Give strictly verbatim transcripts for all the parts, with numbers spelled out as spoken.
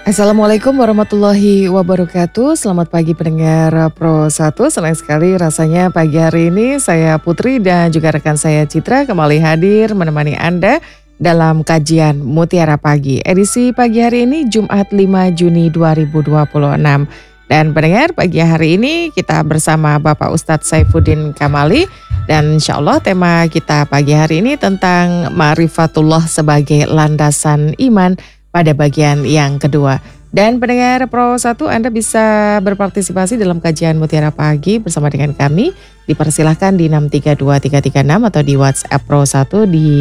Assalamualaikum warahmatullahi wabarakatuh. Selamat pagi pendengar Pro satu. Senang sekali rasanya pagi hari ini saya Putri dan juga rekan saya Citra kembali hadir menemani Anda dalam kajian Mutiara Pagi. Edisi pagi hari ini Jumat lima Juni dua ribu dua puluh enam. Dan pendengar, pagi hari ini kita bersama Bapak Ustadz Saifuddin Kamali. Dan insya Allah tema kita pagi hari ini tentang Ma'rifatullah sebagai landasan iman pada bagian yang kedua. Dan pendengar Pro satu, Anda bisa berpartisipasi dalam kajian Mutiara Pagi bersama dengan kami. Dipersilahkan di enam tiga dua tiga tiga enam atau di WhatsApp Pro satu di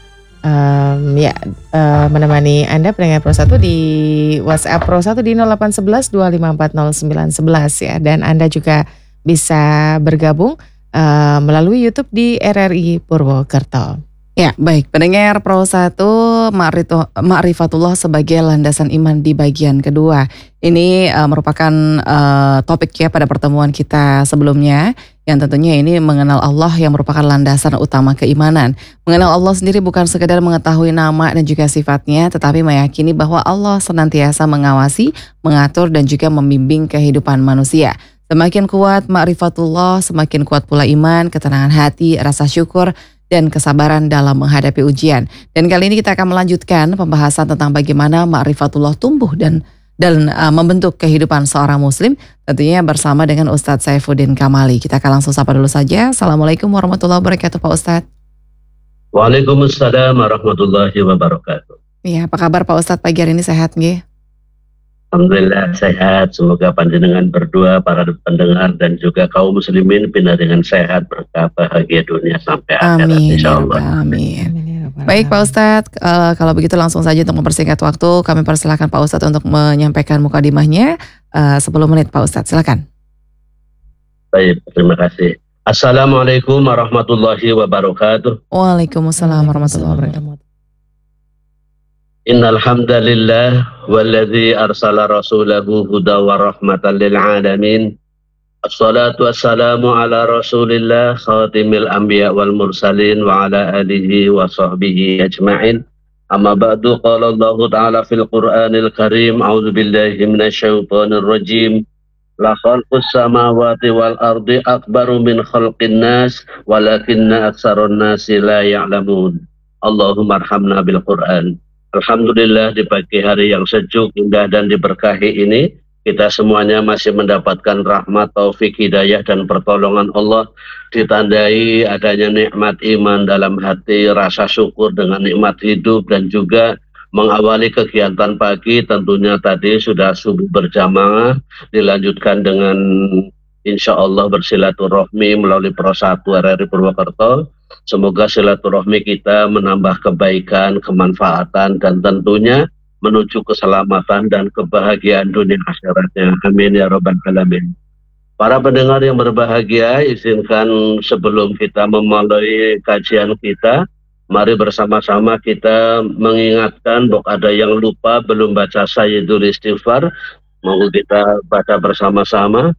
um, ya uh, menemani Anda pendengar Pro satu di WhatsApp Pro satu di nol delapan satu satu dua lima empat nol sembilan satu satu ya. Dan Anda juga bisa bergabung uh, melalui YouTube di R R I Purwokerto. Ya, baik. Pendengar Pro satu, Ma'rifatullah sebagai landasan iman di bagian kedua. Ini uh, merupakan uh, topik ya pada pertemuan kita sebelumnya, yang tentunya ini mengenal Allah yang merupakan landasan utama keimanan. Mengenal Allah sendiri bukan sekedar mengetahui nama dan juga sifatnya, tetapi meyakini bahwa Allah senantiasa mengawasi, mengatur dan juga membimbing kehidupan manusia. Semakin kuat ma'rifatullah, semakin kuat pula iman, ketenangan hati, rasa syukur, dan kesabaran dalam menghadapi ujian. Dan kali ini kita akan melanjutkan pembahasan tentang bagaimana ma'rifatullah tumbuh dan dan uh, membentuk kehidupan seorang muslim, tentunya bersama dengan Ustadz Saifuddin Kamali. Kita akan langsung sapa dulu saja. Assalamualaikum warahmatullahi wabarakatuh Pak Ustadz. Waalaikumsalam warahmatullahi wabarakatuh. Iya, apa kabar Pak Ustadz pagi hari ini, sehat nggih? Alhamdulillah sehat, semoga panjenengan berdua, para pendengar dan juga kaum muslimin bina dengan sehat, berkah, bahagia dunia sampai akhirat insyaallah. Amin. Baik Pak Ustadz, uh, kalau begitu langsung saja untuk mempersingkat waktu, kami persilakan Pak Ustadz untuk menyampaikan mukadimahnya uh, sepuluh menit Pak Ustadz, silakan. Baik, terima kasih. Assalamualaikum warahmatullahi wabarakatuh. Waalaikumsalam warahmatullahi wabarakatuh. Innal hamdalillah walladzi arsala rasulahu huda wa rahmatan lil alamin. Assalatu wassalamu ala Rasulillah khatimil anbiya wal mursalin wa ala alihi wa sahbihi ajma'in. Amma ba'du, qala Allah ta'ala fil Qur'anil Karim, a'udzu billahi minasyaitonir rajim. La khalqus samawati wal ardi akbaru min khalqin nas walakinna aktsarun nasi la ya'lamun. Allahumma arhamna bil Qur'an. Alhamdulillah di pagi hari yang sejuk, indah dan diberkahi ini, kita semuanya masih mendapatkan rahmat, taufik, hidayah dan pertolongan Allah, ditandai adanya nikmat iman dalam hati, rasa syukur dengan nikmat hidup, dan juga mengawali kegiatan pagi tentunya tadi sudah subuh berjamaah, dilanjutkan dengan insya Allah bersilaturahmi melalui Pro satu R R I Purwokerto. Semoga silaturahmi kita menambah kebaikan, kemanfaatan, dan tentunya menuju keselamatan dan kebahagiaan dunia akhiratnya. Amin ya rabbal alamin. Para pendengar yang berbahagia, izinkan sebelum kita memulai kajian kita, mari bersama-sama kita mengingatkan bahwa ada yang lupa belum baca Sayyidul Istighfar. Mau kita baca bersama-sama.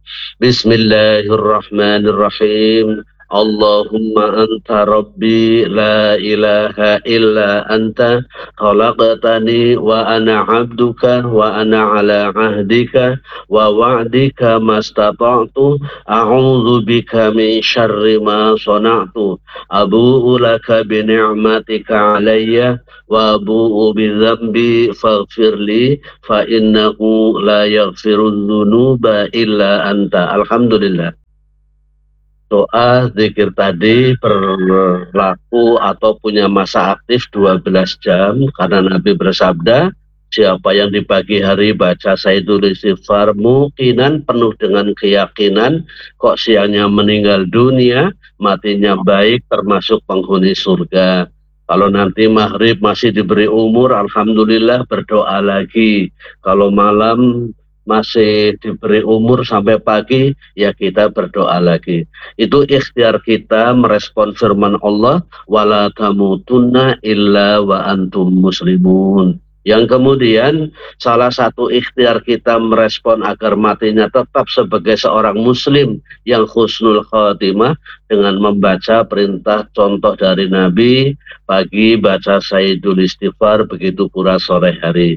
Bismillahirrahmanirrahim. Allahumma anta rabbi la ilaha illa anta khalaqtani wa ana abduka wa ana ala ahdika wa wa'dika mastata'tu a'udzu bika min syarri ma sana'tu abu'u laka bi ni'matika alayya wa abu'u bi dzambi faghfirli fa innahu la yaghfirudz dzunuba illa anta. Alhamdulillah. Doa zikir tadi berlaku atau punya masa aktif dua belas jam karena Nabi bersabda, siapa yang di pagi hari baca Sayyidul Istighfar mukinan penuh dengan keyakinan kok siangnya meninggal dunia, matinya baik termasuk penghuni surga. Kalau nanti maghrib masih diberi umur, alhamdulillah berdoa lagi. Kalau malam masih diberi umur sampai pagi, ya kita berdoa lagi. Itu ikhtiar kita merespon firman Allah, wala tamutunna illa wa antum muslimun. Yang kemudian salah satu ikhtiar kita merespon agar matinya tetap sebagai seorang muslim yang husnul khatimah dengan membaca perintah contoh dari Nabi, pagi baca Sayyidul Istighfar, begitu pula sore hari.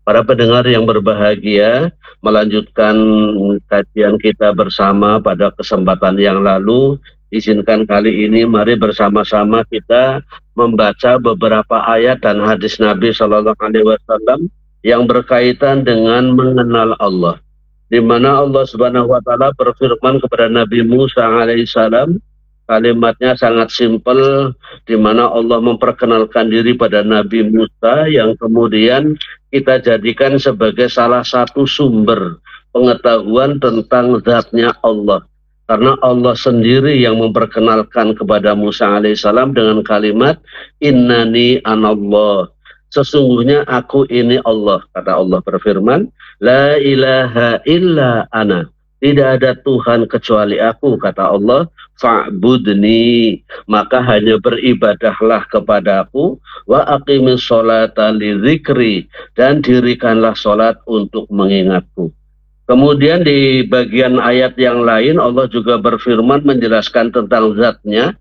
Para pendengar yang berbahagia, melanjutkan kajian kita bersama pada kesempatan yang lalu. Izinkan kali ini mari bersama-sama kita membaca beberapa ayat dan hadis Nabi Shallallahu Alaihi Wasallam yang berkaitan dengan mengenal Allah. Di mana Allah Subhanahu Wa Taala berfirman kepada Nabi Musa alaihissalam, kalimatnya sangat simpel, di mana Allah memperkenalkan diri pada Nabi Musa yang kemudian kita jadikan sebagai salah satu sumber pengetahuan tentang zatnya Allah. Karena Allah sendiri yang memperkenalkan kepada Musa alaihissalam dengan kalimat Innani anallah. Sesungguhnya aku ini Allah. Kata Allah berfirman, La ilaha illa ana. Tidak ada Tuhan kecuali aku, kata Allah. Fa'budni, maka hanya beribadahlah kepadaku. Wa aqimis sholata li dzikri, dan dirikanlah sholat untuk mengingatku. Kemudian di bagian ayat yang lain Allah juga berfirman menjelaskan tentang zatnya,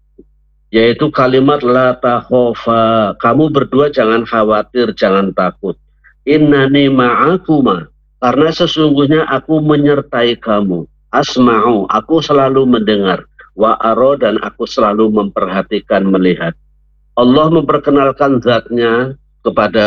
yaitu kalimat la takhofa, kamu berdua jangan khawatir, jangan takut. Innani ma'akuma, karena sesungguhnya aku menyertai kamu. Asma'u, aku selalu mendengar. Wa aro, dan aku selalu memperhatikan, melihat. Allah memperkenalkan zatnya kepada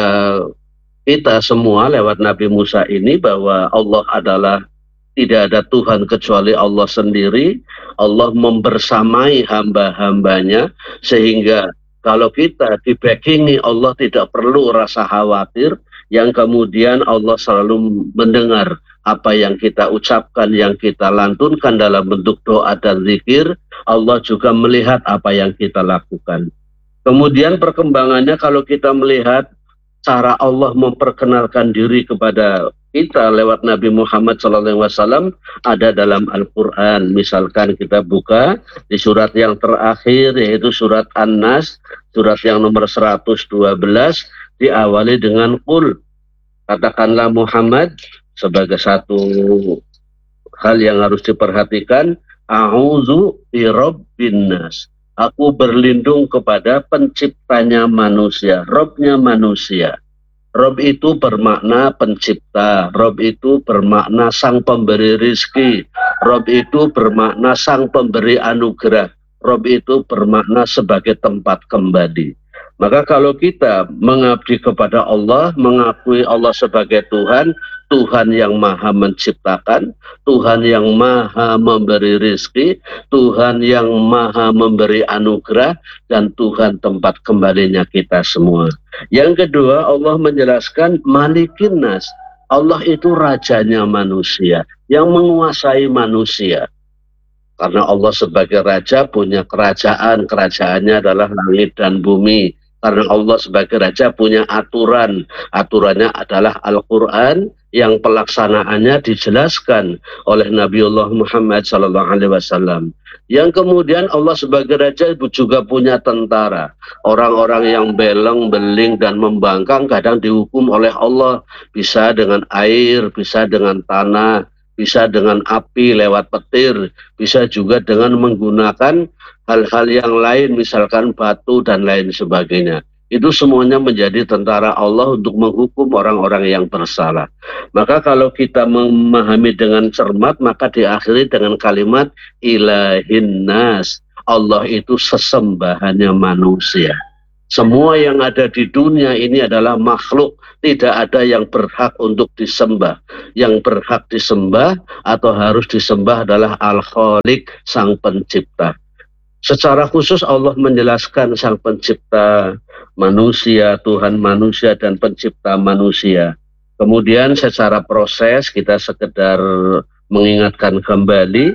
kita semua lewat Nabi Musa ini bahwa Allah adalah tidak ada Tuhan kecuali Allah sendiri. Allah membersamai hamba-hambanya sehingga kalau kita dibackingi Allah tidak perlu rasa khawatir, yang kemudian Allah selalu mendengar apa yang kita ucapkan, yang kita lantunkan dalam bentuk doa dan zikir. Allah juga melihat apa yang kita lakukan. Kemudian perkembangannya kalau kita melihat cara Allah memperkenalkan diri kepada kita lewat Nabi Muhammad shallallahu alaihi wasallam ada dalam Al-Quran. Misalkan kita buka di surat yang terakhir, yaitu surat An-Nas, surat yang nomor seratus dua belas, diawali dengan Qul. Katakanlah Muhammad, sebagai satu hal yang harus diperhatikan, A'udzu birabbin nas. Aku berlindung kepada penciptanya manusia, Robnya manusia. Rob itu bermakna pencipta, Rob itu bermakna sang pemberi rizki, Rob itu bermakna sang pemberi anugerah, Rob itu bermakna sebagai tempat kembali. Maka kalau kita mengabdi kepada Allah, mengakui Allah sebagai Tuhan, Tuhan yang maha menciptakan, Tuhan yang maha memberi rizki, Tuhan yang maha memberi anugerah, dan Tuhan tempat kembalinya kita semua. Yang kedua, Allah menjelaskan Malikin Nas. Allah itu rajanya manusia, yang menguasai manusia. Karena Allah sebagai raja punya kerajaan, kerajaannya adalah langit dan bumi. Karena Allah sebagai raja punya aturan, aturannya adalah Al-Quran yang pelaksanaannya dijelaskan oleh Nabiullah Muhammad shallallahu alaihi wasallam. Yang kemudian Allah sebagai raja juga punya tentara. Orang-orang yang beleng, beling, dan membangkang kadang dihukum oleh Allah. Bisa dengan air, bisa dengan tanah, bisa dengan api lewat petir, bisa juga dengan menggunakan hal-hal yang lain, misalkan batu dan lain sebagainya. Itu semuanya menjadi tentara Allah untuk menghukum orang-orang yang bersalah. Maka kalau kita memahami dengan cermat, maka diakhiri dengan kalimat ilahin nas. Allah itu sesembahannya manusia. Semua yang ada di dunia ini adalah makhluk. Tidak ada yang berhak untuk disembah. Yang berhak disembah atau harus disembah adalah Al-Khaliq, sang pencipta. Secara khusus Allah menjelaskan sang pencipta manusia, Tuhan manusia, dan pencipta manusia. Kemudian secara proses kita sekedar mengingatkan kembali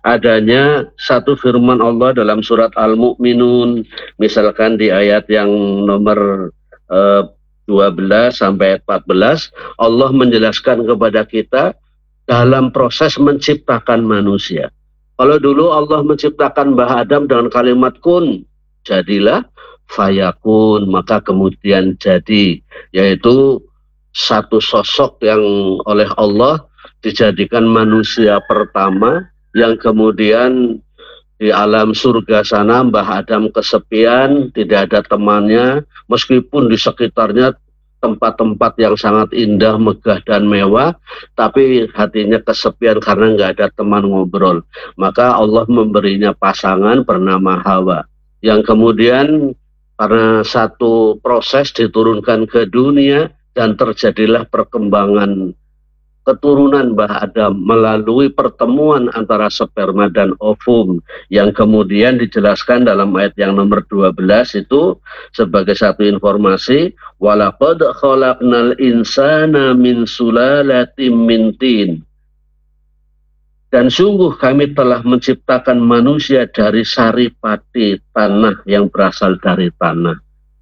adanya satu firman Allah dalam surat Al-Mu'minun, misalkan di ayat yang nomor eh, dua belas sampai empat belas, Allah menjelaskan kepada kita dalam proses menciptakan manusia. Kalau dulu Allah menciptakan Mbah Adam dengan kalimat kun, jadilah, fayakun, maka kemudian jadi, yaitu satu sosok yang oleh Allah dijadikan manusia pertama, yang kemudian di alam surga sana Mbah Adam kesepian, tidak ada temannya, meskipun di sekitarnya tempat-tempat yang sangat indah, megah dan mewah, tapi hatinya kesepian karena nggak ada teman ngobrol. Maka Allah memberinya pasangan bernama Hawa, yang kemudian karena satu proses diturunkan ke dunia dan terjadilah perkembangan keturunan Mbah Adam melalui pertemuan antara sperma dan ovum, yang kemudian dijelaskan dalam ayat yang nomor dua belas itu sebagai satu informasi, walaqad khalaqnal insana min sulalatin min tin. Dan sungguh kami telah menciptakan manusia dari saripati tanah yang berasal dari tanah.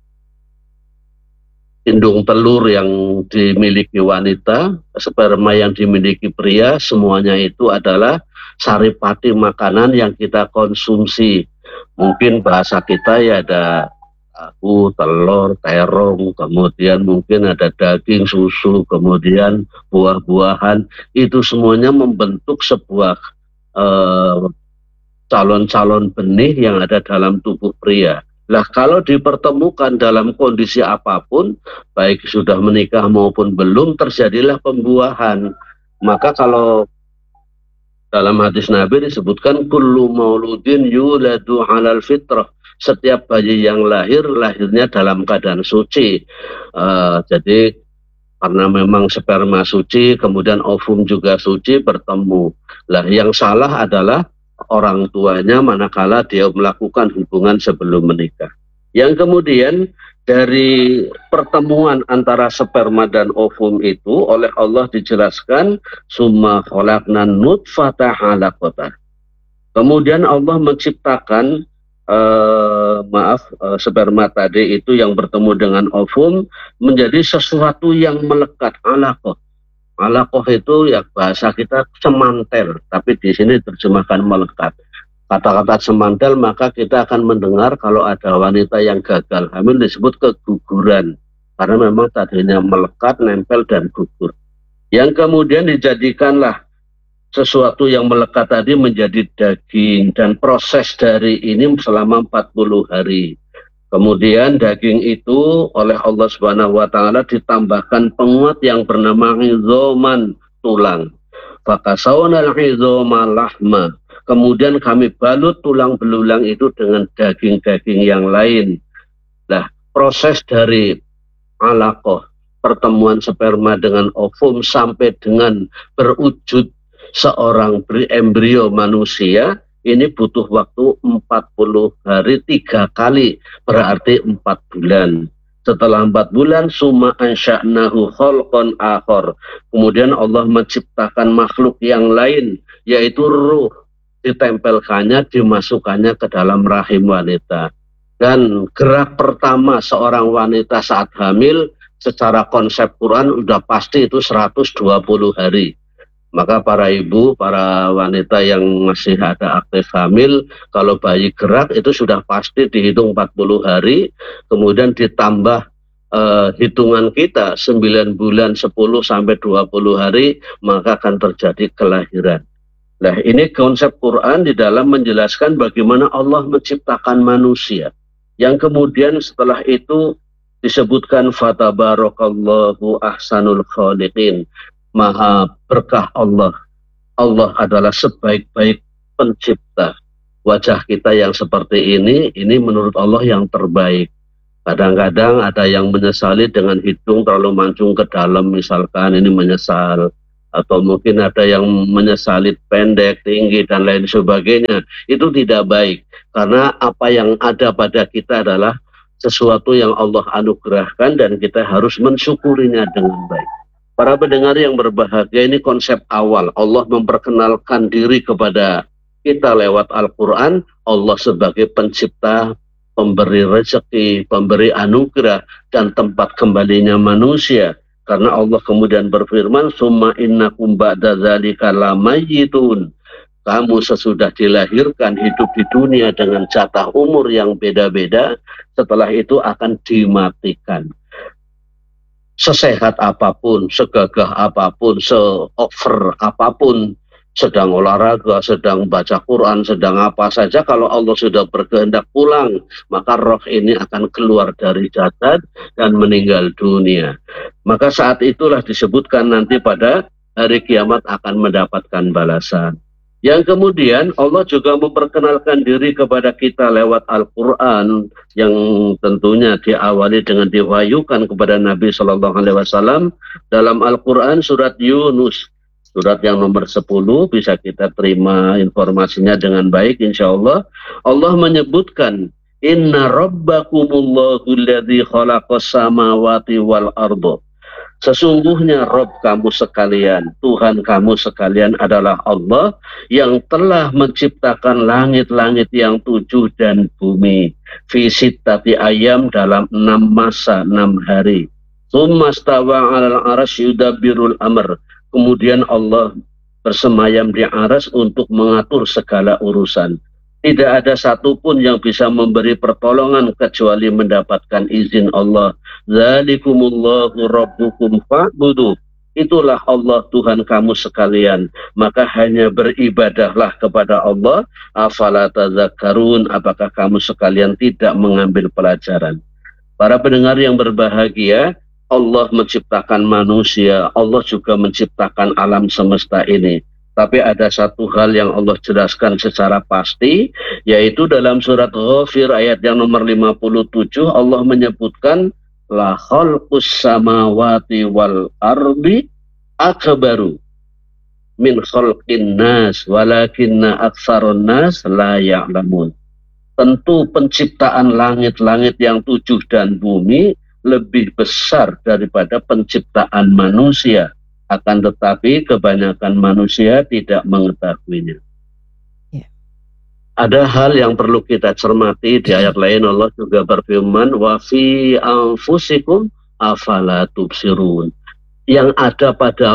Indung telur yang dimiliki wanita, sperma yang dimiliki pria, semuanya itu adalah saripati makanan yang kita konsumsi. Mungkin bahasa kita ya ada tahu, telur, terong, kemudian mungkin ada daging, susu, kemudian buah-buahan. Itu semuanya membentuk sebuah calon-calon eh, benih yang ada dalam tubuh pria. Lah kalau dipertemukan dalam kondisi apapun, baik sudah menikah maupun belum, terjadilah pembuahan. Maka kalau dalam hadis Nabi disebutkan kullu mauludin yuladu 'alal fitrah. Setiap bayi yang lahir, lahirnya dalam keadaan suci. Uh, jadi karena memang sperma suci, kemudian ovum juga suci, bertemu. Lah yang salah adalah orang tuanya manakala dia melakukan hubungan sebelum menikah. Yang kemudian dari pertemuan antara sperma dan ovum itu oleh Allah dijelaskan summa khalaqnan nutfata 'alaqatan. Kemudian Allah menciptakan eh, maaf eh, sperma tadi itu yang bertemu dengan ovum menjadi sesuatu yang melekat, alaqah. Alaqah itu ya bahasa kita semantel, tapi di sini terjemahkan melekat. Kata-kata semantel maka kita akan mendengar kalau ada wanita yang gagal hamil disebut keguguran, karena memang tadinya melekat, nempel dan gugur. Yang kemudian dijadikanlah sesuatu yang melekat tadi menjadi daging, dan proses dari ini selama empat puluh hari. Kemudian daging itu oleh Allah Subhanahu wa taala ditambahkan penguat yang bernama izoman, tulang. Fakasawnal izoma lahma. Kemudian kami balut tulang belulang itu dengan daging-daging yang lain. Nah, proses dari alaqah, pertemuan sperma dengan ovum sampai dengan berwujud seorang embrio manusia, ini butuh waktu empat puluh hari tiga kali, berarti empat bulan. Setelah empat bulan, summa ansya'nahu khalqan akhar. Kemudian Allah menciptakan makhluk yang lain, yaitu ruh, ditempelkannya, dimasukkannya ke dalam rahim wanita. Dan gerak pertama seorang wanita saat hamil, secara konsep Quran udah pasti itu seratus dua puluh hari. Maka para ibu, para wanita yang masih ada aktif hamil, kalau bayi gerak itu sudah pasti dihitung empat puluh hari, kemudian ditambah eh, hitungan kita sembilan bulan, sepuluh sampai dua puluh hari, maka akan terjadi kelahiran. Nah, ini konsep Quran di dalam menjelaskan bagaimana Allah menciptakan manusia. Yang kemudian setelah itu disebutkan fatabarakallahu ahsanul khaliqin. Maha berkah Allah. Allah adalah sebaik-baik pencipta. Wajah kita yang seperti ini, ini menurut Allah yang terbaik. Kadang-kadang ada yang menyesali dengan hidung terlalu mancung ke dalam, misalkan ini menyesal. Atau mungkin ada yang menyesali pendek, tinggi, dan lain sebagainya. Itu tidak baik. Karena apa yang ada pada kita adalah sesuatu yang Allah anugerahkan dan kita harus mensyukurinya dengan baik. Para pendengar yang berbahagia, ini konsep awal. Allah memperkenalkan diri kepada kita lewat Al-Quran. Allah sebagai pencipta, pemberi rezeki, pemberi anugerah, dan tempat kembalinya manusia. Karena Allah kemudian berfirman, summa innakum ba'da dzalika lamayyitun. Kamu sesudah dilahirkan hidup di dunia dengan jatah umur yang beda-beda, setelah itu akan dimatikan. Sesehat apapun, segagah apapun, se-over apapun, sedang olahraga, sedang baca Quran, sedang apa saja, kalau Allah sudah berkehendak pulang, maka roh ini akan keluar dari jasad dan meninggal dunia. Maka saat itulah disebutkan nanti pada hari kiamat akan mendapatkan balasan. Yang kemudian Allah juga memperkenalkan diri kepada kita lewat Al-Quran yang tentunya diawali dengan diwahyukan kepada Nabi Shallallahu Alaihi Wasallam dalam Al-Quran surat Yunus, surat yang nomor sepuluh, bisa kita terima informasinya dengan baik insya Allah. Allah menyebutkan Inna rabbakumullahu alladzi khalaqas samawati wal ardo. Sesungguhnya Rob kamu sekalian, Tuhan kamu sekalian adalah Allah yang telah menciptakan langit-langit yang tujuh dan bumi. Fi-sittati ayam dalam enam masa, enam hari. Tsumma stawa 'alal arsy yudabbirul amr. Kemudian Allah bersemayam di aras untuk mengatur segala urusan. Tidak ada satupun yang bisa memberi pertolongan kecuali mendapatkan izin Allah. Dzalikumullahu rabbukum fa'budu. Itulah Allah Tuhan kamu sekalian. Maka hanya beribadahlah kepada Allah. Afala tadzakkarun. Apakah kamu sekalian tidak mengambil pelajaran? Para pendengar yang berbahagia, Allah menciptakan manusia. Allah juga menciptakan alam semesta ini. Tapi ada satu hal yang Allah jelaskan secara pasti, yaitu dalam surat Ghafir ayat yang nomor lima puluh tujuh, Allah menyebutkan la khalqus samawati wal ardi akbaru min khalqin nas walakinna aktsarun nas la ya'lamun. Tentu penciptaan langit-langit yang tujuh dan bumi lebih besar daripada penciptaan manusia. Akan tetapi kebanyakan manusia tidak mengetahuinya. Ya. Ada hal yang perlu kita cermati di ayat lain. Allah juga berfirman, wa fi anfusikum afala tubsirun. Yang ada pada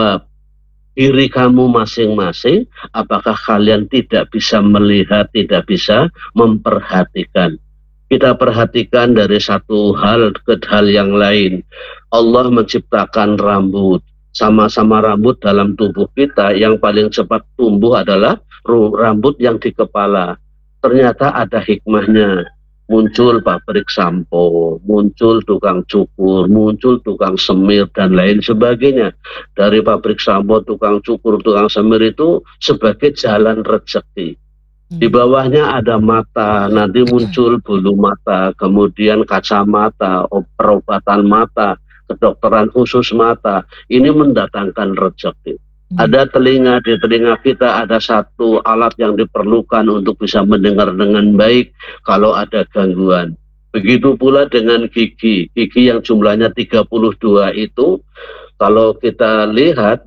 diri kamu masing-masing, apakah kalian tidak bisa melihat, tidak bisa memperhatikan? Kita perhatikan dari satu hal ke hal yang lain. Allah menciptakan rambut. Sama-sama rambut dalam tubuh kita, yang paling cepat tumbuh adalah rambut yang di kepala. Ternyata ada hikmahnya. Muncul pabrik sampo, muncul tukang cukur, muncul tukang semir, dan lain sebagainya. Dari pabrik sampo, tukang cukur, tukang semir itu sebagai jalan rezeki. Di bawahnya ada mata, nanti muncul bulu mata, kemudian kacamata, perobatan mata, kedokteran khusus mata. Ini mendatangkan rezeki. Hmm. Ada telinga, di telinga kita ada satu alat yang diperlukan untuk bisa mendengar dengan baik kalau ada gangguan. Begitu pula dengan gigi. Gigi yang jumlahnya tiga puluh dua itu, kalau kita lihat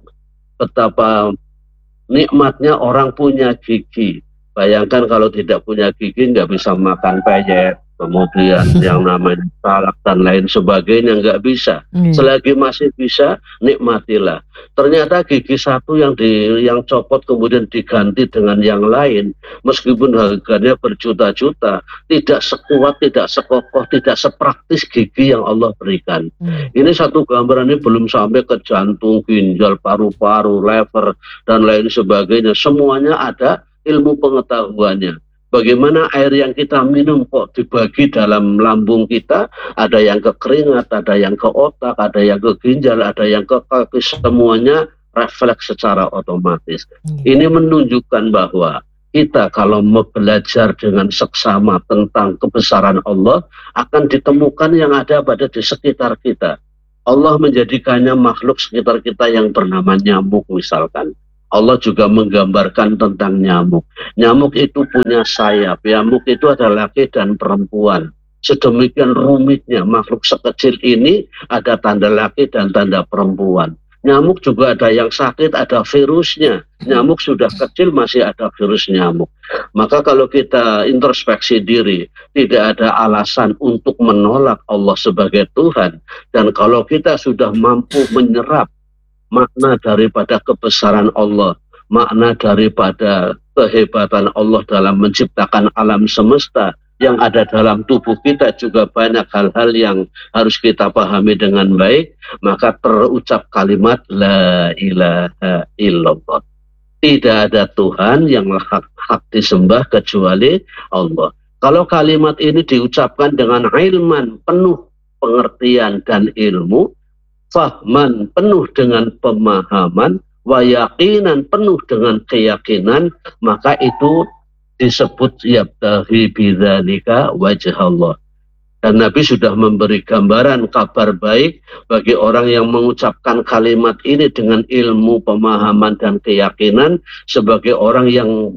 betapa nikmatnya orang punya gigi. Bayangkan kalau tidak punya gigi nggak bisa makan peyek, kemudian yang namanya salak dan lain sebagainya nggak bisa. Hmm. Selagi masih bisa, nikmatilah. Ternyata gigi satu yang di yang copot kemudian diganti dengan yang lain, meskipun harganya berjuta-juta, tidak sekuat, tidak sekokoh, tidak sepraktis gigi yang Allah berikan. Hmm. Ini satu gambaran, ini belum sampai ke jantung, ginjal, paru-paru, lever dan lain sebagainya. Semuanya ada ilmu pengetahuannya. Bagaimana air yang kita minum kok dibagi dalam lambung kita, ada yang ke keringat, ada yang ke otak, ada yang ke ginjal, ada yang ke kaki, semuanya refleks secara otomatis. Hmm. Ini menunjukkan bahwa kita kalau mau belajar dengan seksama tentang kebesaran Allah, akan ditemukan yang ada pada di sekitar kita. Allah menjadikannya makhluk sekitar kita yang bernama nyamuk misalkan. Allah juga menggambarkan tentang nyamuk. Nyamuk itu punya sayap. Nyamuk itu adalah laki dan perempuan. Sedemikian rumitnya makhluk sekecil ini ada tanda laki dan tanda perempuan. Nyamuk juga ada yang sakit, ada virusnya. Nyamuk sudah kecil masih ada virus nyamuk. Maka kalau kita introspeksi diri, tidak ada alasan untuk menolak Allah sebagai Tuhan. Dan kalau kita sudah mampu menyerap makna daripada kebesaran Allah, makna daripada kehebatan Allah dalam menciptakan alam semesta, yang ada dalam tubuh kita juga banyak hal-hal yang harus kita pahami dengan baik, maka terucap kalimat La ilaha illallah. Tidak ada Tuhan yang hak, hak disembah kecuali Allah. Kalau kalimat ini diucapkan dengan ilman, penuh pengertian dan ilmu, fahman, penuh dengan pemahaman, wa yaqinan, penuh dengan keyakinan, maka itu disebut yabtaghi bidzalika wajh Allah. Dan Nabi sudah memberi gambaran kabar baik bagi orang yang mengucapkan kalimat ini dengan ilmu, pemahaman, dan keyakinan sebagai orang yang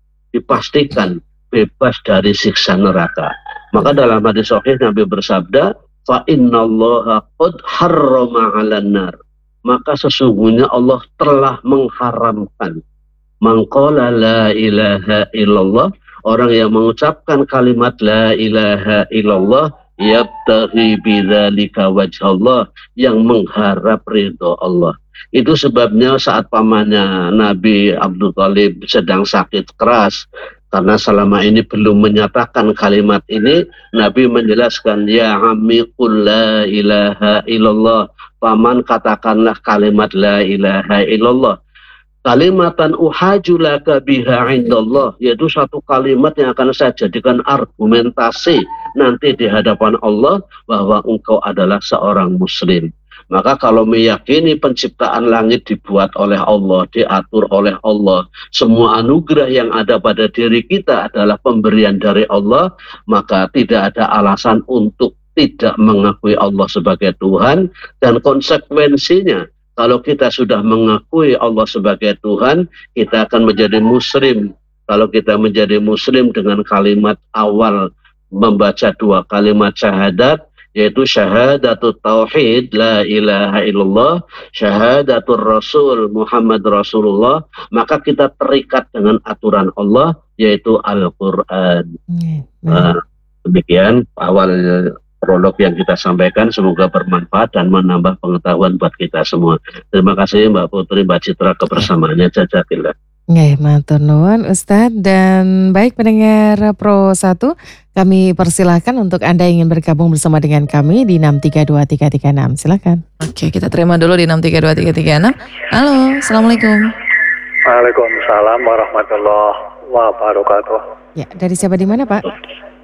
dipastikan bebas dari siksa neraka. Maka dalam hadis sahih Nabi bersabda, fa innallaha qad harrama 'alan nar. Maka sesungguhnya Allah telah mengharamkan. Man qala la ilaha illallah, orang yang mengucapkan kalimat la ilaha illallah yabtaghi bidzalika wajhallah, yang mengharap ridho Allah. Itu sebabnya saat pamannya Nabi Abdul Thalib sedang sakit keras, karena selama ini belum menyatakan kalimat ini, Nabi menjelaskan, ya ammi qul la ilaha illallah, paman katakanlah kalimat la ilaha illallah. Kalimatan uhajulaka biha indallah, yaitu satu kalimat yang akan saya jadikan argumentasi nanti di hadapan Allah bahwa engkau adalah seorang muslim. Maka kalau meyakini penciptaan langit dibuat oleh Allah, diatur oleh Allah, semua anugerah yang ada pada diri kita adalah pemberian dari Allah, maka tidak ada alasan untuk tidak mengakui Allah sebagai Tuhan. Dan konsekuensinya, kalau kita sudah mengakui Allah sebagai Tuhan, kita akan menjadi muslim. Kalau kita menjadi muslim dengan kalimat awal membaca dua kalimat syahadat, yaitu syahadatul tauhid la ilaha illallah, syahadatul rasul Muhammad Rasulullah, maka kita terikat dengan aturan Allah, yaitu Al-Quran. Hmm. Nah, demikian awal prolog yang kita sampaikan, semoga bermanfaat dan menambah pengetahuan buat kita semua. Terima kasih Mbak Putri, Mbak Citra, kebersamaannya. Jazakallah. Nggih, matur nuwun Ustadz. Dan baik pendengar Pro satu, kami persilahkan untuk Anda yang ingin bergabung bersama dengan kami di enam tiga dua tiga tiga enam. Silakan. Oke, kita terima dulu di enam tiga dua tiga tiga enam. Halo, Assalamualaikum. Waalaikumsalam warahmatullahi wabarakatuh. Ya, dari siapa di mana Pak?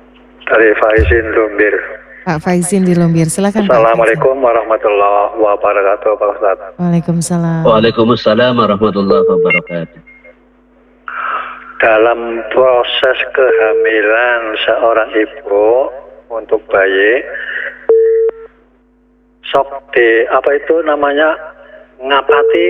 Dari Faizin Lumbir. Pak Faizin di Lumbir, silakan. Assalamualaikum warahmatullahi wabarakatuh, Pak Ustadz. Waalaikumsalam. Waalaikumsalam warahmatullahi wabarakatuh. Dalam proses kehamilan seorang ibu untuk bayi, sok di apa itu namanya ngapati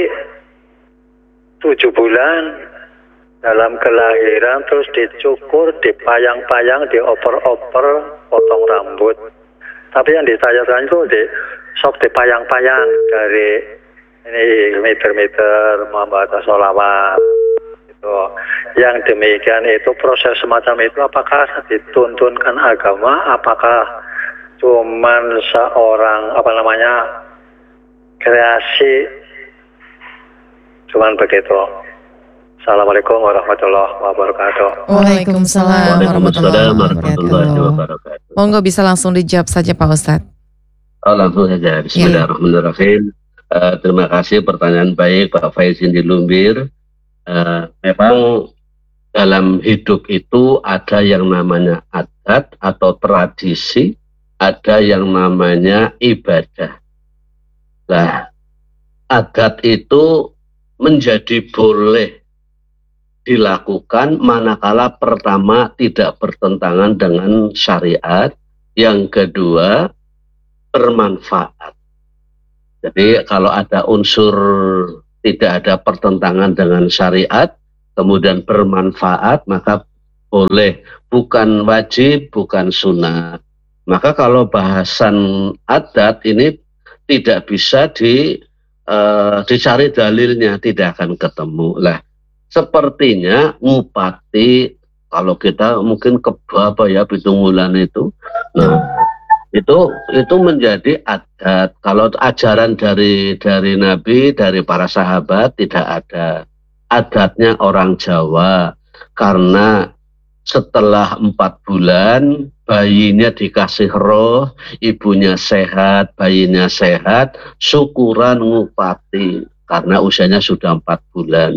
tujuh bulan dalam kelahiran, terus dicukur, dipayang-payang, dioper-oper, potong rambut. Tapi yang ditanyakan itu di sok dipayang-payang dari ini meter-meter membaca sholawat. Itu yang demikian itu proses semacam itu apakah dituntunkan agama, apakah cuman seorang apa namanya kreasi, cuman begitu. Assalamualaikum warahmatullahi wabarakatuh. Waalaikumsalam warahmatullahi wabarakatuh. Monggo bisa langsung dijawab saja Pak Ustadz. Oh, langsung saja. Bismillahirrahmanirrahim. Uh, terima kasih, pertanyaan baik Pak Faizin di Lumbir. Uh, memang dalam hidup itu ada yang namanya adat atau tradisi, ada yang namanya ibadah. Nah, adat itu menjadi boleh dilakukan manakala pertama tidak bertentangan dengan syariat, yang kedua bermanfaat. Jadi kalau ada unsur tidak ada pertentangan dengan syariat, kemudian bermanfaat, maka boleh, bukan wajib, bukan sunnah. Maka kalau bahasan adat ini tidak bisa di, uh, dicari dalilnya, tidak akan ketemu lah. Sepertinya ngupati, kalau kita mungkin ke apa ya Pitunggulan itu, nah itu itu menjadi adat. Kalau ajaran dari dari Nabi, dari para sahabat tidak ada. Adatnya orang Jawa, karena setelah empat bulan bayinya dikasih roh, ibunya sehat, bayinya sehat, syukuran ngupati karena usianya sudah empat bulan.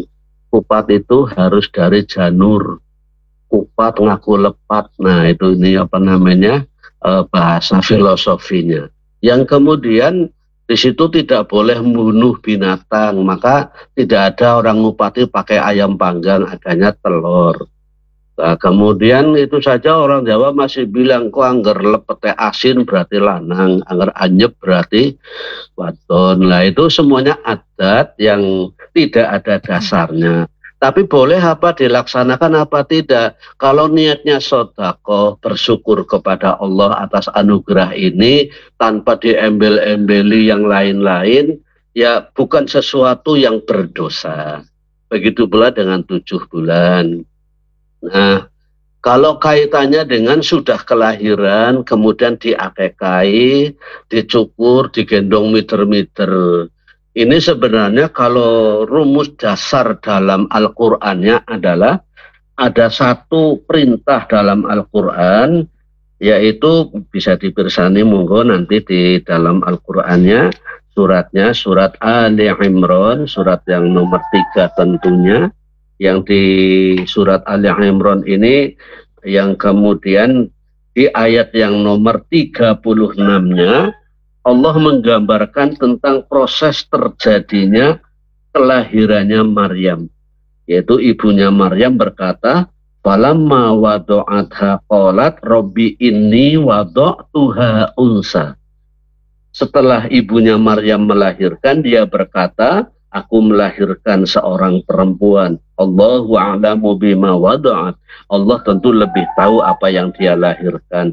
kupat itu harus dari janur, kupat ngaku lepat. Nah itu ini apa namanya eh, bahasa filosofinya. Yang kemudian di situ tidak boleh membunuh binatang, maka tidak ada orang ngupati pakai ayam panggang, adanya telur. Nah, kemudian itu saja orang Jawa masih bilang kok angger lepete asin berarti lanang, angger anyep berarti wadon. Lah itu semuanya adat yang tidak ada dasarnya. Tapi boleh apa dilaksanakan apa tidak? Kalau niatnya sodako, bersyukur kepada Allah atas anugerah ini tanpa diembel-embeli yang lain-lain, ya bukan sesuatu yang berdosa. Begitu pula dengan tujuh bulan. Nah, kalau kaitannya dengan sudah kelahiran, kemudian diakekai, dicukur, digendong meter-meter. Ini sebenarnya kalau rumus dasar dalam Al-Qur'annya adalah ada satu perintah dalam Al-Qur'an, yaitu bisa dipirsani monggo nanti di dalam Al-Qur'annya, suratnya surat Ali Imran, surat yang nomor tiga tentunya. Yang di surat Ali Imran ini yang kemudian di ayat yang nomor tiga puluh enam-nya Allah menggambarkan tentang proses terjadinya kelahirannya Maryam, yaitu ibunya Maryam berkata, falamma wadu'atha qalat rabbi inni wadu'tuha unsa. Setelah ibunya Maryam melahirkan, dia berkata, aku melahirkan seorang perempuan. Allahu a'lamu bima wada'at. Allah tentu lebih tahu apa yang dia lahirkan.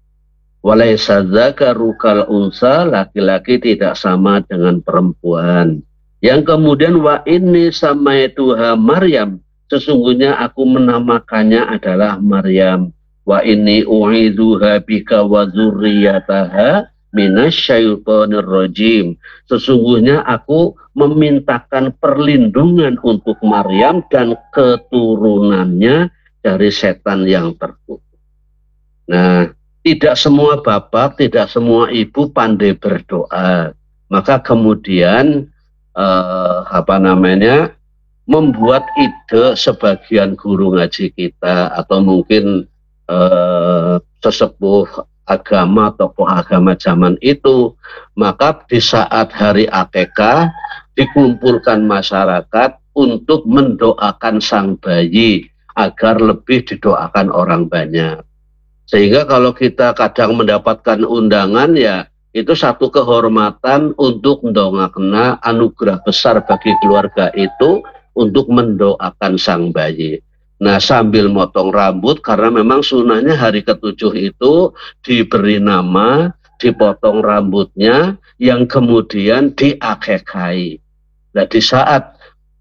Walaysa dzakaru kal unsa, laki-laki tidak sama dengan perempuan. Yang kemudian wa inni samaituha Maryam, sesungguhnya aku menamakannya adalah Maryam. Wa inni u'idzuha bika wa dzurriyyataha minasyaitonir rajim. Sesungguhnya aku memintakan perlindungan untuk Maryam dan keturunannya dari setan yang terkutuk. Nah, tidak semua bapak, tidak semua ibu pandai berdoa. Maka kemudian eh, apa namanya membuat ide sebagian guru ngaji kita atau mungkin eh, sesepuh agama, tokoh agama zaman itu, maka di saat hari akikah dikumpulkan masyarakat untuk mendoakan sang bayi agar lebih didoakan orang banyak. Sehingga kalau kita kadang mendapatkan undangan, ya itu satu kehormatan untuk mendongakna anugerah besar bagi keluarga itu untuk mendoakan sang bayi. Nah, sambil motong rambut, karena memang sunahnya hari ketujuh itu diberi nama, dipotong rambutnya, yang kemudian diakekai. Nah, di saat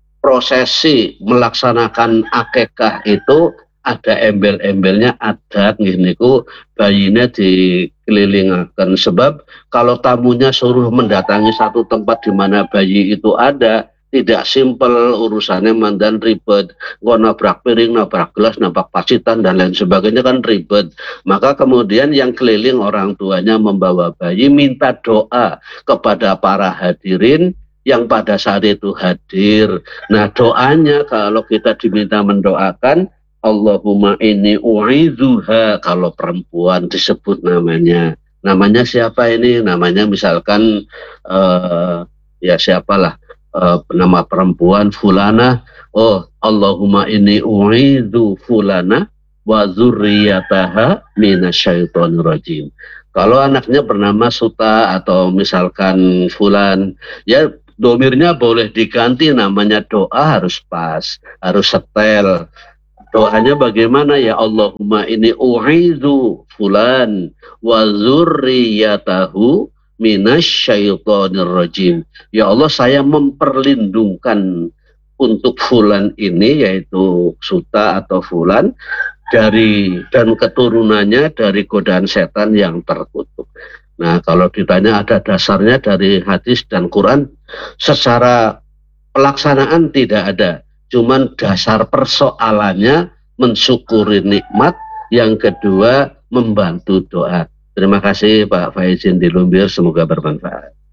prosesi melaksanakan akekah itu ada embel-embelnya adat, niku bayinya dikelilingaken. Sebab kalau tamunya suruh mendatangi satu tempat di mana bayi itu ada, tidak simpel urusannya, mandan ribet, nggak nabrak piring, nabrak gelas, nabrak pasitan dan lain sebagainya kan ribet. Maka kemudian yang keliling orang tuanya membawa bayi, minta doa kepada para hadirin yang pada saat itu hadir. Nah, doanya kalau kita diminta mendoakan, Allahumma inni u'idzuha, kalau perempuan disebut namanya. Namanya siapa ini? Namanya misalkan uh, ya siapalah. Uh, nama perempuan fulana, oh Allahumma inni u'idzu fulana wa dzurriyyataha minasyaitonir rajim. Kalau anaknya bernama Suta atau misalkan fulan, ya domirnya boleh diganti, namanya doa harus pas, harus setel. Doanya bagaimana? Ya Allahumma inni u'idzu fulan wa dzurriyyatahu minasyaitonir rajim. Ya Allah, saya memperlindungkan untuk fulan ini, yaitu Suta atau fulan, dari dan keturunannya dari godaan setan yang terkutuk. Nah, kalau ditanya ada dasarnya dari hadis dan Quran, secara pelaksanaan tidak ada. Cuman dasar persoalannya mensyukuri nikmat, yang kedua membantu doa. Terima kasih Pak Faizin di Lumbir, semoga bermanfaat.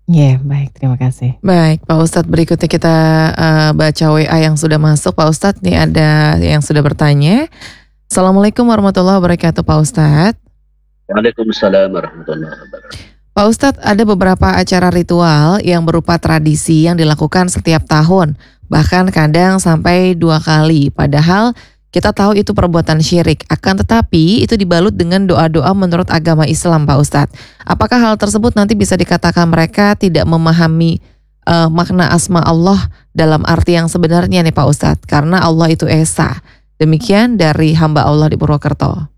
Iya, baik, terima kasih. Baik, Pak Ustadz, berikutnya kita uh, baca W A yang sudah masuk. Pak Ustadz, nih ada yang sudah bertanya. Assalamualaikum warahmatullahi wabarakatuh, Pak Ustadz. Waalaikumsalam warahmatullahi wabarakatuh. Pak Ustadz, ada beberapa acara ritual yang berupa tradisi yang dilakukan setiap tahun, bahkan kadang sampai dua kali. Padahal kita tahu itu perbuatan syirik, akan tetapi itu dibalut dengan doa-doa menurut agama Islam, Pak Ustadz. Apakah hal tersebut nanti bisa dikatakan mereka tidak memahami uh, makna asma Allah dalam arti yang sebenarnya nih Pak Ustadz? Karena Allah itu Esa. Demikian dari hamba Allah di Purwokerto.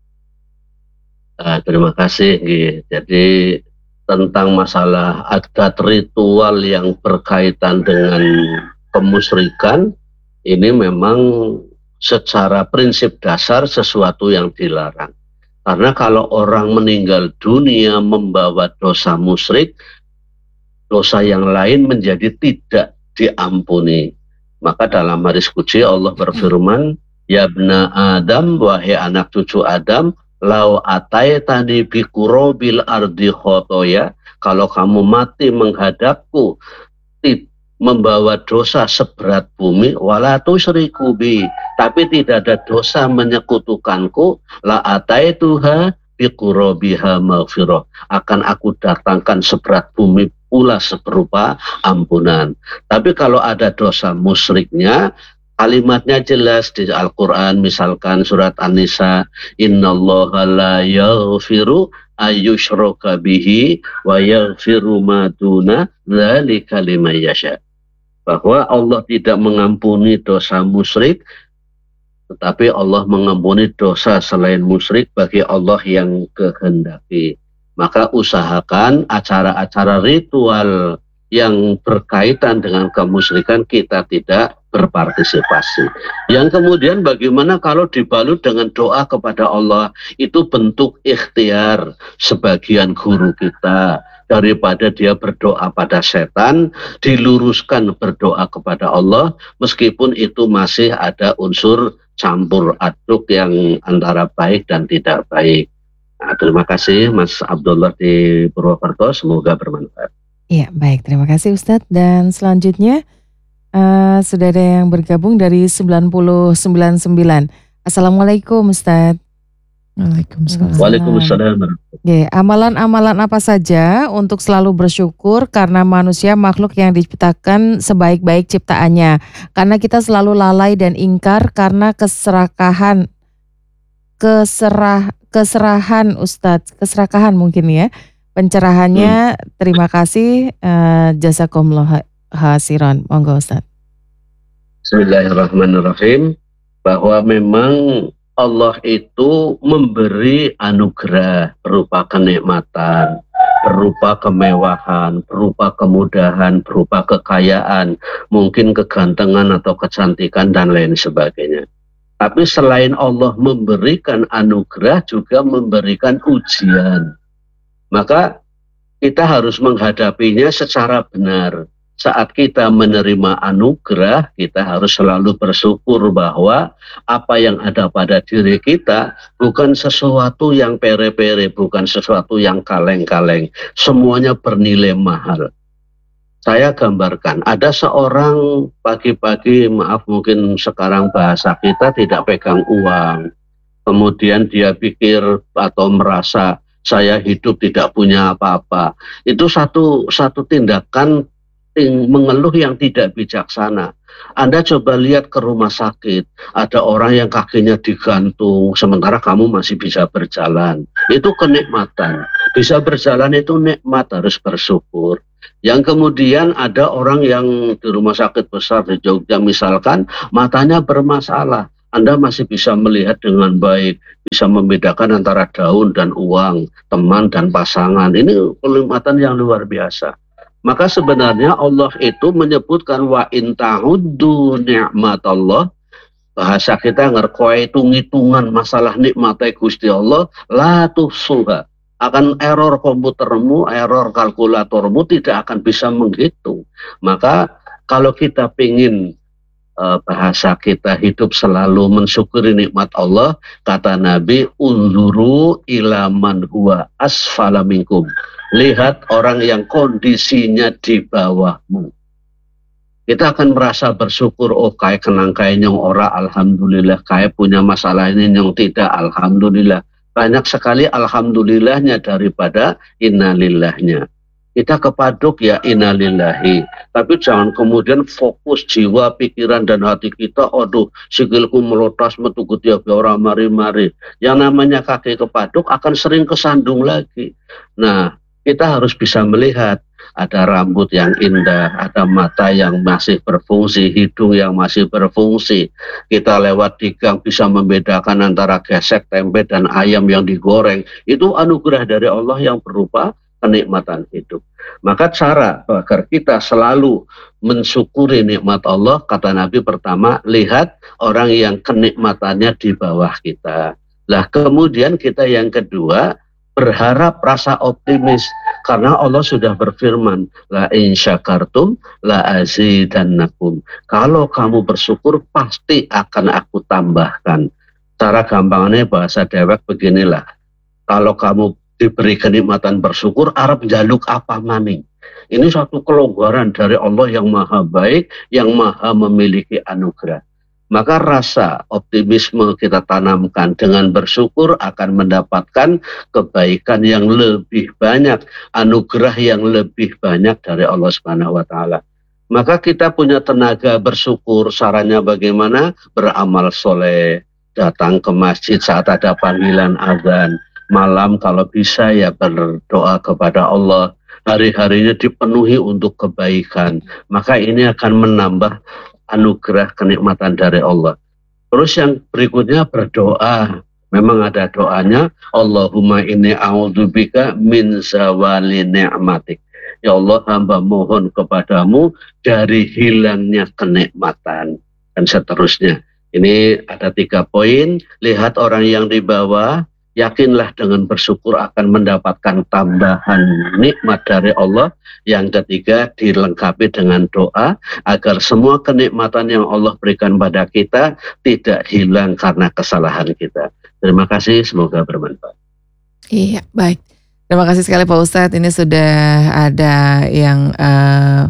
Uh, terima kasih. Jadi tentang masalah adat ritual yang berkaitan dengan kemusyrikan, ini memang secara prinsip dasar sesuatu yang dilarang. Karena kalau orang meninggal dunia membawa dosa musyrik, dosa yang lain menjadi tidak diampuni. Maka dalam hadis qudsi Allah berfirman, ya bna Adam, wahai anak cucu Adam, lau ataitani bi kurobil ardi khotoya, kalau kamu mati menghadapku membawa dosa seberat bumi, wala tusyriku bi, tapi tidak ada dosa menyekutukanku, la ataituha bi kurobiha maghfirah, akan aku datangkan seberat bumi pula seberupa ampunan. Tapi kalau ada dosa musyriknya, kalimatnya jelas di Al-Quran, misalkan surat An-Nisa, innallaha la yaghfiru ayyushraka bihi wa yaghfiru ma duna dzalika liman yasha. Bahwa Allah tidak mengampuni dosa musyrik, tetapi Allah mengampuni dosa selain musyrik bagi Allah yang kehendaki. Maka usahakan acara-acara ritual yang berkaitan dengan kemusyrikan kita tidak berpartisipasi. Yang kemudian bagaimana kalau dibalut dengan doa kepada Allah, itu bentuk ikhtiar sebagian guru kita. Daripada dia berdoa pada setan, diluruskan berdoa kepada Allah, meskipun itu masih ada unsur campur aduk yang antara baik dan tidak baik. Nah, terima kasih Mas Abdullah di Purwokerto, semoga bermanfaat. Iya, baik, terima kasih Ustadz. Dan selanjutnya uh, sudah ada yang bergabung dari sembilan puluh sembilan sembilan. Assalamualaikum Ustadz. Waalaikumsalam. Waalaikumsalam. Oke, amalan-amalan apa saja untuk selalu bersyukur karena manusia makhluk yang diciptakan sebaik-baik ciptaannya. Karena kita selalu lalai dan ingkar karena keserakahan, keserah, keserahan Ustadz, keserakahan mungkin ya. Pencerahannya, hmm. terima kasih, uh, jazakumullah khairan. Monggo Ustadz. Bismillahirrahmanirrahim. Bahwa memang Allah itu memberi anugerah berupa kenikmatan, berupa kemewahan, berupa kemudahan, berupa kekayaan, mungkin kegantengan atau kecantikan dan lain sebagainya. Tapi selain Allah memberikan anugerah, juga memberikan ujian. Maka kita harus menghadapinya secara benar. Saat kita menerima anugerah, kita harus selalu bersyukur bahwa apa yang ada pada diri kita bukan sesuatu yang pere-pere, bukan sesuatu yang kaleng-kaleng. Semuanya bernilai mahal. Saya gambarkan, ada seorang pagi-pagi, maaf mungkin sekarang bahasa kita tidak pegang uang. Kemudian dia pikir atau merasa saya hidup tidak punya apa-apa. Itu satu satu tindakan mengeluh yang tidak bijaksana. Anda coba lihat ke rumah sakit, ada orang yang kakinya digantung, sementara kamu masih bisa berjalan. Itu kenikmatan. Bisa berjalan itu nikmat, harus bersyukur. Yang kemudian ada orang yang di rumah sakit besar di Jogja misalkan, matanya bermasalah. Anda masih bisa melihat dengan baik, bisa membedakan antara daun dan uang, teman dan pasangan. Ini kenikmatan yang luar biasa. Maka sebenarnya Allah itu menyebutkan wa in ta'uddu ni'matallah, bahasa kita ngerkoe hitung-hitungan masalah nikmatnya Gusti Allah, la tuhsuha. Akan error komputermu, error kalkulatormu tidak akan bisa menghitung. Maka kalau kita ingin uh, bahasa kita hidup selalu mensyukuri nikmat Allah, kata Nabi, unzuru ila man huwa asfala minkum. Lihat orang yang kondisinya di bawahmu. Kita akan merasa bersyukur, oh kayak kenang kayak nyong ora, alhamdulillah, kayak punya masalah ini nyong tidak, alhamdulillah. Banyak sekali alhamdulillahnya daripada innalillahnya. Kita kepaduk ya innalillahi, tapi jangan kemudian fokus jiwa, pikiran dan hati kita, aduh sikilku melotas metu tiap orang mari-mari. Yang namanya kaki kepaduk akan sering kesandung lagi. Nah, kita harus bisa melihat ada rambut yang indah, ada mata yang masih berfungsi, hidung yang masih berfungsi. Kita lewat di gang bisa membedakan antara gesek, tempe, dan ayam yang digoreng. Itu anugerah dari Allah yang berupa kenikmatan hidup. Maka cara agar kita selalu mensyukuri nikmat Allah, kata Nabi pertama, lihat orang yang kenikmatannya di bawah kita. Lah kemudian kita yang kedua, berharap rasa optimis. Karena Allah sudah berfirman, la in syakartum la azidannakum. Kalau kamu bersyukur pasti akan aku tambahkan. Cara gampangnya bahasa dewek beginilah. Kalau kamu diberi kenikmatan bersyukur, arep jaluk apa maning. Ini suatu kelonggaran dari Allah yang maha baik, yang maha memiliki anugerah. Maka rasa optimisme kita tanamkan dengan bersyukur akan mendapatkan kebaikan yang lebih banyak, anugerah yang lebih banyak dari Allah Subhanahu wa taala. Maka kita punya tenaga bersyukur, sarannya bagaimana? Beramal soleh, datang ke masjid saat ada panggilan azan, malam kalau bisa ya berdoa kepada Allah, hari-harinya dipenuhi untuk kebaikan. Maka ini akan menambah anugerah kenikmatan dari Allah. Terus yang berikutnya berdoa. Memang ada doanya, Allahumma inni a'udzubika min zawali ni'matik. Ya Allah, hamba mohon kepadamu dari hilangnya kenikmatan. Dan seterusnya. Ini ada tiga poin. Lihat orang yang di bawah, yakinlah dengan bersyukur akan mendapatkan tambahan nikmat dari Allah. Yang ketiga, dilengkapi dengan doa agar semua kenikmatan yang Allah berikan pada kita tidak hilang karena kesalahan kita. Terima kasih, semoga bermanfaat. Iya, baik. Terima kasih sekali Pak Ustadz. Ini sudah ada yang uh,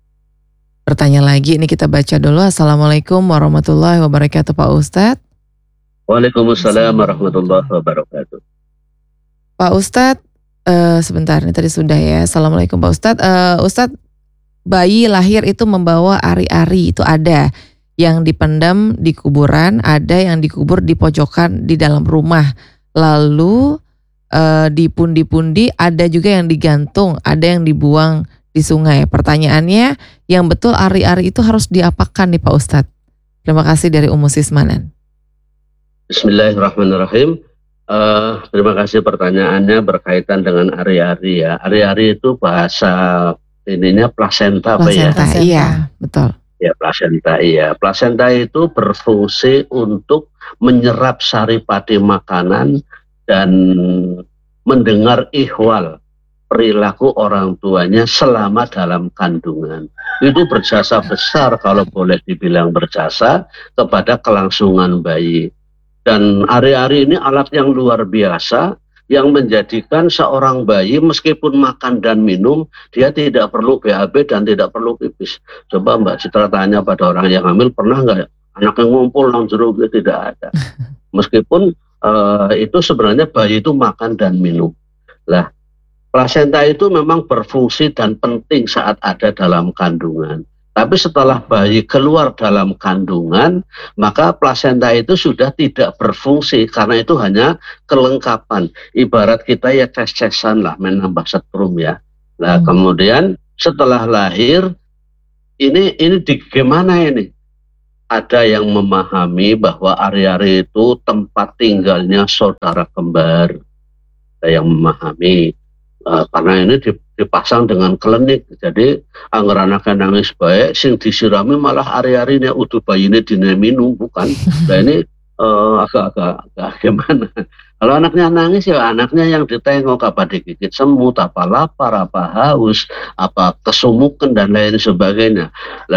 bertanya lagi. Ini kita baca dulu. Assalamualaikum warahmatullahi wabarakatuh Pak Ustadz. Waalaikumsalam warahmatullahi wabarakatuh. Pak Ustadz, uh, sebentar ini tadi sudah ya. Assalamualaikum Pak Ustadz. Uh, Ustadz, bayi lahir itu membawa ari-ari, itu ada yang dipendam di kuburan, ada yang dikubur di pojokan di dalam rumah. Lalu uh, di pundi-pundi ada juga yang digantung, ada yang dibuang di sungai. Pertanyaannya, yang betul ari-ari itu harus diapakan nih Pak Ustadz? Terima kasih dari Ummu Sismanan. Bismillahirrahmanirrahim. Uh, terima kasih pertanyaannya berkaitan dengan ari-ari ya. Ari-ari itu bahasa ininya plasenta, apa ya? Plasenta, iya, betul. Ya, plasenta, iya. Plasenta itu berfungsi untuk menyerap saripati makanan dan mendengar ihwal perilaku orang tuanya selama dalam kandungan. Itu berjasa besar, kalau boleh dibilang berjasa, kepada kelangsungan bayi. Dan ari-ari ini alat yang luar biasa yang menjadikan seorang bayi meskipun makan dan minum, dia tidak perlu B A B dan tidak perlu pipis. Coba Mbak Citra tanya pada orang yang hamil, pernah nggak anaknya ngumpul nang jero? Tidak ada. Meskipun uh, itu sebenarnya bayi itu makan dan minum. Lah, plasenta itu memang berfungsi dan penting saat ada dalam kandungan. Tapi setelah bayi keluar dalam kandungan, maka plasenta itu sudah tidak berfungsi karena itu hanya kelengkapan. Ibarat kita ya ces-cesan lah, menambah setrum ya. Nah hmm. kemudian setelah lahir, ini ini di gimana ini? Ada yang memahami bahwa ari-ari itu tempat tinggalnya saudara kembar. Ada yang memahami. Uh, karena ini dipasang dengan klenik, jadi anggar anaknya nangis baik, sing disirami malah ari-arinya udah bayi ini dine minum, bukan. Nah ini uh, agak-agak gimana. Kalau anaknya nangis ya anaknya yang ditengok, apa digigit semut, apa lapar, apa haus, apa kesumukan dan lain sebagainya. Lah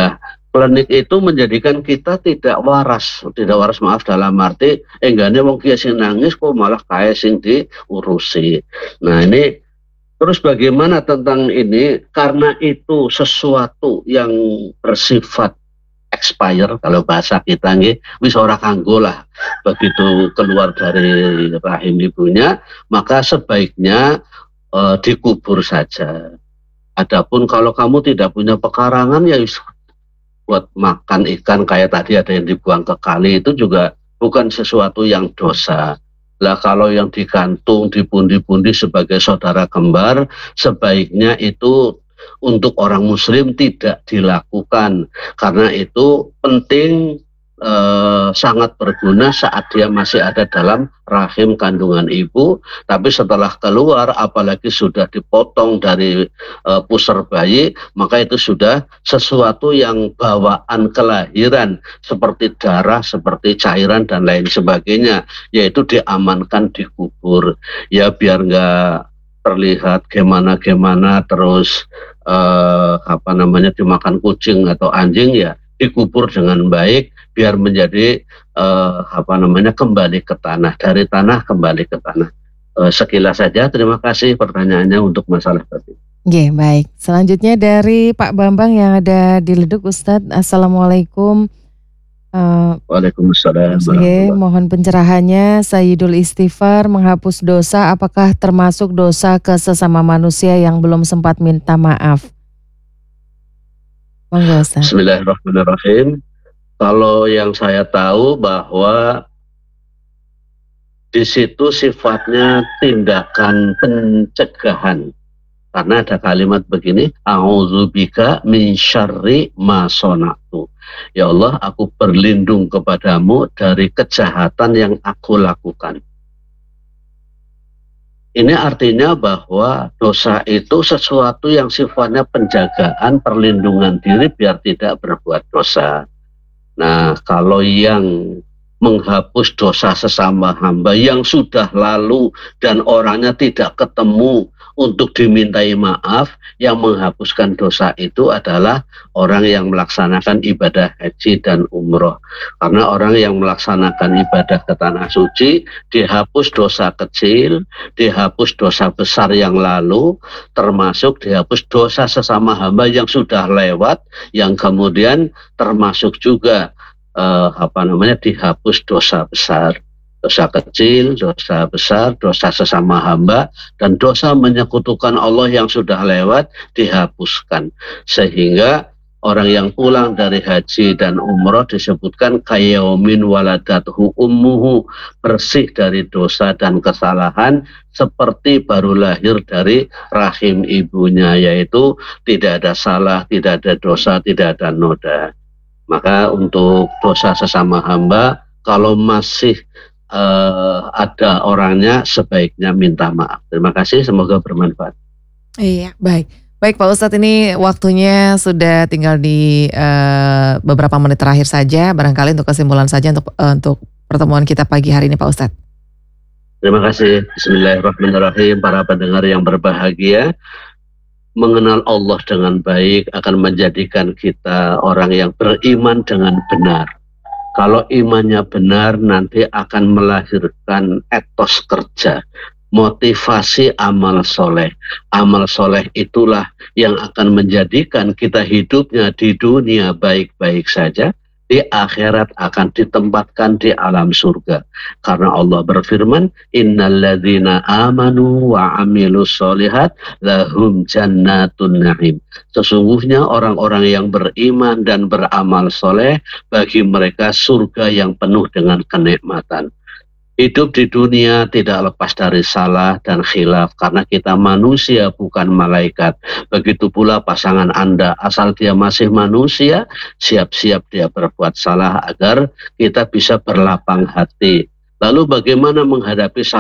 Klenik itu menjadikan kita tidak waras, tidak waras maaf dalam arti enggane wong ki sing nangis kok malah kae sing diurusi. Nah ini terus bagaimana tentang ini? Karena itu sesuatu yang bersifat expire kalau bahasa kita nggih wis ora kanggo lah begitu keluar dari rahim ibunya, maka sebaiknya eh, dikubur saja. Adapun kalau kamu tidak punya pekarangan ya wis buat makan ikan kayak tadi ada yang dibuang ke kali itu juga bukan sesuatu yang dosa. Lah kalau yang digantung di pundi-pundi sebagai saudara kembar sebaiknya itu untuk orang muslim tidak dilakukan karena itu penting eh, sangat berguna saat dia masih ada dalam rahim kandungan ibu, tapi setelah keluar apalagi sudah dipotong dari eh, pusar bayi maka itu sudah sesuatu yang bawaan kelahiran seperti darah, seperti cairan dan lain sebagainya, yaitu diamankan dikubur ya biar nggak terlihat gimana-gimana terus eh, apa namanya dimakan kucing atau anjing, ya dikubur dengan baik biar menjadi eh, apa namanya kembali ke tanah, dari tanah kembali ke tanah. Eh, sekilas saja, terima kasih pertanyaannya untuk masalah tadi. Oke, baik. Selanjutnya dari Pak Bambang yang ada di Leduk, Ustadz. Assalamualaikum. Uh, Waalaikumsalam. Oke, mohon pencerahannya. Sayyidul Istighfar menghapus dosa, apakah termasuk dosa ke sesama manusia yang belum sempat minta maaf? Monggo, Ustaz. Bismillahirrahmanirrahim. Kalau yang saya tahu bahwa di situ sifatnya tindakan pencegahan. Karena ada kalimat begini, a'udzubika min syarri ma sona'tu. Ya Allah, aku berlindung kepadamu dari kejahatan yang aku lakukan. Ini artinya bahwa dosa itu sesuatu yang sifatnya penjagaan, perlindungan diri biar tidak berbuat dosa. Nah, kalau yang menghapus dosa sesama hamba yang sudah lalu dan orangnya tidak ketemu untuk dimintai maaf, yang menghapuskan dosa itu adalah orang yang melaksanakan ibadah haji dan umroh. Karena orang yang melaksanakan ibadah ke tanah suci, dihapus dosa kecil, dihapus dosa besar yang lalu, termasuk dihapus dosa sesama hamba yang sudah lewat, yang kemudian termasuk juga Uh, apa namanya dihapus dosa besar, dosa kecil, dosa besar, dosa sesama hamba, dan dosa menyekutukan Allah yang sudah lewat dihapuskan. Sehingga orang yang pulang dari haji dan umroh disebutkan kayaumin waladathu ummuhu, bersih dari dosa dan kesalahan seperti baru lahir dari rahim ibunya, yaitu tidak ada salah, tidak ada dosa, tidak ada noda. Maka untuk dosa sesama hamba, kalau masih uh, ada orangnya, sebaiknya minta maaf. Terima kasih, semoga bermanfaat. Iya, baik. Baik Pak Ustadz, ini waktunya sudah tinggal di uh, beberapa menit terakhir saja. Barangkali untuk kesimpulan saja untuk uh, untuk pertemuan kita pagi hari ini Pak Ustadz. Terima kasih. Bismillahirrahmanirrahim. Para pendengar yang berbahagia, mengenal Allah dengan baik akan menjadikan kita orang yang beriman dengan benar. Kalau imannya benar, nanti akan melahirkan etos kerja, motivasi amal soleh. Amal soleh itulah yang akan menjadikan kita hidupnya di dunia baik-baik saja, di akhirat akan ditempatkan di alam surga. Karena Allah berfirman, innalladzina amanu wa amilus solihat lahum jannatun na'im. Sesungguhnya orang-orang yang beriman dan beramal soleh, bagi mereka surga yang penuh dengan kenikmatan. Hidup di dunia tidak lepas dari salah dan khilaf, karena kita manusia bukan malaikat. Begitu pula pasangan Anda, asal dia masih manusia, siap-siap dia berbuat salah agar kita bisa berlapang hati. Lalu bagaimana menghadapi